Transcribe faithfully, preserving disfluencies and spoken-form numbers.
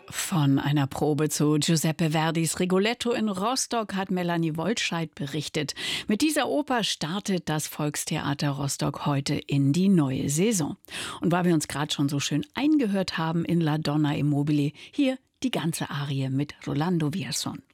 Von einer Probe zu Giuseppe Verdis Rigoletto in Rostock hat Melanie Wollscheid berichtet. Mit dieser Oper startet das Volkstheater Rostock heute in die neue Saison. Und weil wir uns gerade schon so schön eingehört haben in La Donna e Mobile, hier die ganze Arie mit Rolando Villazón.